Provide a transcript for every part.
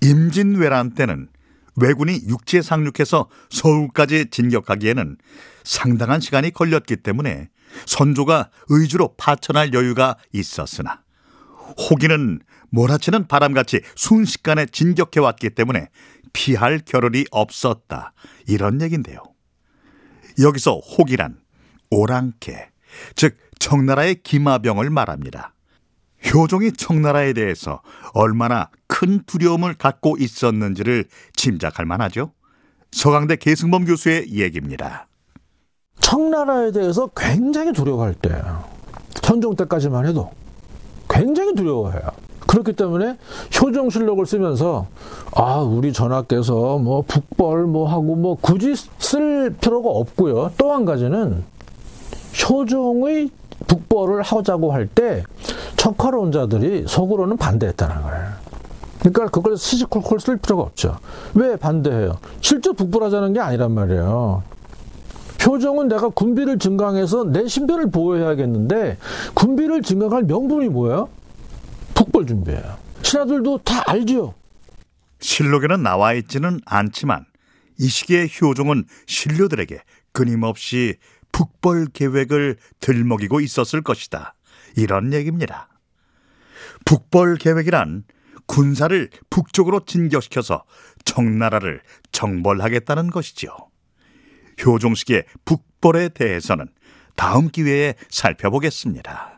임진왜란 때는 왜군이 육지에 상륙해서 서울까지 진격하기에는 상당한 시간이 걸렸기 때문에 선조가 의주로 파천할 여유가 있었으나 호기는 몰아치는 바람같이 순식간에 진격해왔기 때문에 피할 겨를이 없었다, 이런 얘긴데요. 여기서 호기란 오랑캐, 즉 청나라의 기마병을 말합니다. 효종이 청나라에 대해서 얼마나 큰 두려움을 갖고 있었는지를 짐작할 만하죠. 서강대 계승범 교수의 얘기입니다. 청나라에 대해서 굉장히 두려워할 때예요. 선종 때까지만 해도 굉장히 두려워해요. 그렇기 때문에 효종실록을 쓰면서 우리 전하께서 북벌 하고 굳이 쓸 필요가 없고요. 또 한 가지는 효종의 북벌을 하자고 할 때 척화로운 자들이 속으로는 반대했다는 거예요. 그러니까 그걸 시시콜콜 쓸 필요가 없죠. 왜 반대해요? 실제 북벌하자는 게 아니란 말이에요. 효종은 내가 군비를 증강해서 내 신변을 보호해야겠는데 군비를 증강할 명분이 뭐예요? 북벌 준비예요. 신하들도 다 알죠. 실록에는 나와 있지는 않지만 이 시기에 효종은 신료들에게 끊임없이 북벌 계획을 들먹이고 있었을 것이다, 이런 얘기입니다. 북벌 계획이란 군사를 북쪽으로 진격시켜서 청나라를 정벌하겠다는 것이죠. 효종 시기의 북벌에 대해서는 다음 기회에 살펴보겠습니다.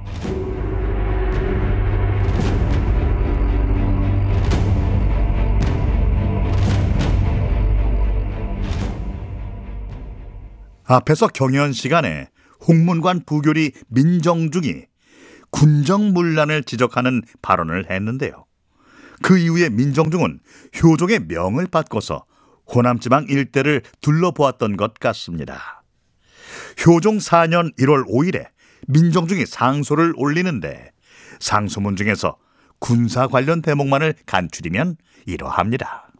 앞에서 경연 시간에 홍문관 부교리 민정중이 군정문란을 지적하는 발언을 했는데요. 그 이후에 민정중은 효종의 명을 받고서 호남지방 일대를 둘러보았던 것 같습니다. 효종 4년 1월 5일에 민정중이 상소를 올리는데 상소문 중에서 군사 관련 대목만을 간추리면 이러합니다.